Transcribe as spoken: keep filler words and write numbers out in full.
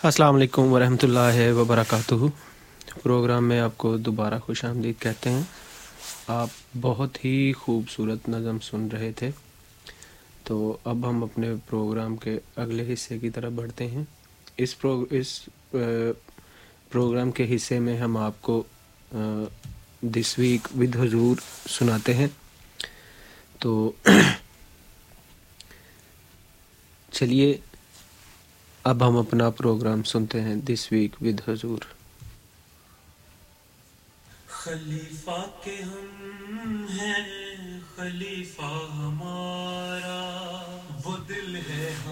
अस्सलाम वालेकुम वरहमतुल्लाहि वबरकातुहू। प्रोग्राम में आपको दोबारा खुशामदीद कहते हैं। आप बहुत ही खूबसूरत नज़म सुन रहे थे, तो अब हम अपने प्रोग्राम के अगले हिस्से की तरफ बढ़ते हैं। इस प्रो इस प्रोग्राम के हिस्से में हम आपको दिस वीक विद हुजूर सुनाते हैं। तो चलिए अब हम अपना प्रोग्राम सुनते हैं, दिस वीक विद हुजूर। खलीफा के हम हैं, खलीफा हमारा वो दिल है।